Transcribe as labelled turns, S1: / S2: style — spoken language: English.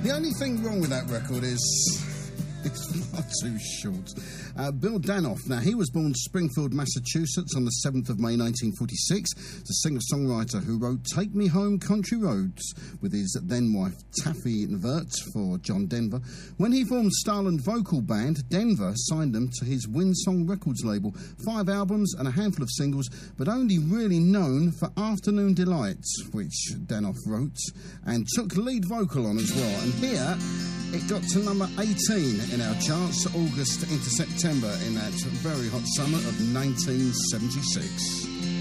S1: The only thing wrong with that record is it's far too short. Bill Danoff. Now, he was born Springfield, Massachusetts on the 7th of May 1946. The singer-songwriter who wrote Take Me Home Country Roads with his then-wife Taffy Nivert for John Denver. When he formed Starland Vocal Band, Denver signed him to his Winsong Records label. 5 albums and a handful of singles, but only really known for Afternoon Delights, which Danoff wrote and took lead vocal on as well. And here it got to number 18 in our charts, August into September in that very hot summer of 1976.